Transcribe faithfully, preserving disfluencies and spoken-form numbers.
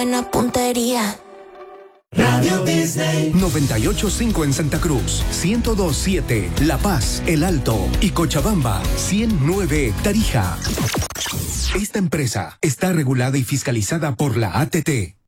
Buena puntería. Radio Disney. noventa y ocho punto cinco en Santa Cruz, ciento dos punto siete La Paz, El Alto y Cochabamba, ciento nueve Tarija. Esta empresa está regulada y fiscalizada por la A T T.